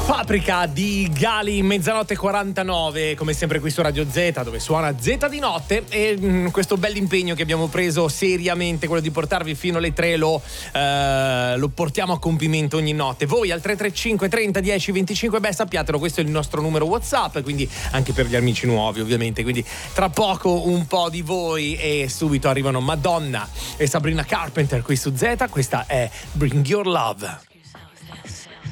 Paprika di Gali, mezzanotte 49, come sempre qui su Radio Z, dove suona Z di notte. E questo bell'impegno che abbiamo preso seriamente, quello di portarvi fino alle 3, lo portiamo a compimento ogni notte. Voi al 335 30 10 25, sappiatelo, questo è il nostro numero WhatsApp, quindi anche per gli amici nuovi ovviamente. Quindi tra poco un po' di voi e subito arrivano Madonna e Sabrina Carpenter qui su Z. Questa è Bring Your Love.